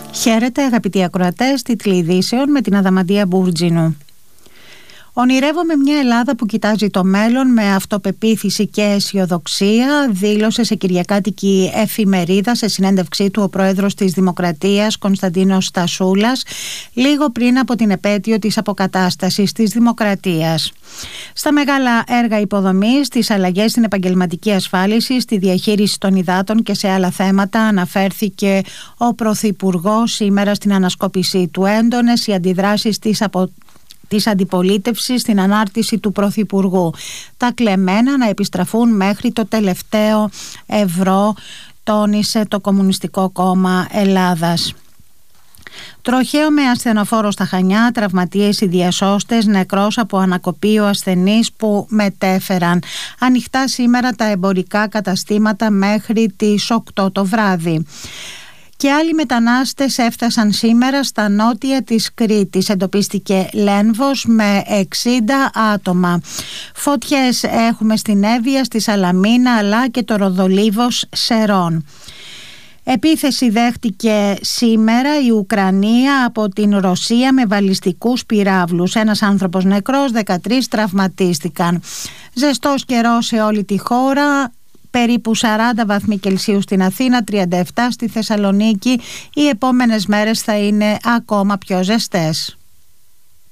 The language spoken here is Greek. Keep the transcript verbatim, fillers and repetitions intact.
Χαίρετε αγαπητοί ακροατές, τίτλοι ειδήσεων με την Αδαμαντία Μπούρτζινου. Ονειρεύομαι μια Ελλάδα που κοιτάζει το μέλλον με αυτοπεποίθηση και αισιοδοξία, δήλωσε σε κυριακάτικη εφημερίδα σε συνέντευξή του ο πρόεδρος της Δημοκρατίας Κωνσταντίνος Στασούλας λίγο πριν από την επέτειο της αποκατάστασης της Δημοκρατίας. Στα μεγάλα έργα υποδομής, στις αλλαγές στην επαγγελματική ασφάλιση, στη διαχείριση των υδάτων και σε άλλα θέματα αναφέρθηκε ο Πρωθυπουργός σήμερα στην ανασκόπησή του. Έντονες οι αντιδράσεις της απο... της αντιπολίτευσης στην ανάρτηση του Πρωθυπουργού. Τα κλεμμένα να επιστραφούν μέχρι το τελευταίο ευρώ, τόνισε το Κομμουνιστικό Κόμμα Ελλάδας. Τροχαίο με ασθενοφόρο στα Χανιά, τραυματίες οι διασώστες, νεκρός από ανακοπείο ασθενείς που μετέφεραν. Ανοιχτά σήμερα τα εμπορικά καταστήματα μέχρι τις οκτώ το βράδυ. Και άλλοι μετανάστες έφτασαν σήμερα στα νότια της Κρήτης. Εντοπίστηκε Λένβος με εξήντα άτομα. Φωτιές έχουμε στην Εύβοια, στη Σαλαμίνα αλλά και το Ροδολίβος Σερών. Επίθεση δέχτηκε σήμερα η Ουκρανία από την Ρωσία με βαλιστικούς πυράβλους. Ένας άνθρωπος νεκρός, δεκατρείς τραυματίστηκαν. Ζεστός καιρός σε όλη τη χώρα. Περίπου σαράντα βαθμοί Κελσίου στην Αθήνα, τριάντα επτά στη Θεσσαλονίκη. Οι επόμενες μέρες θα είναι ακόμα πιο ζεστές.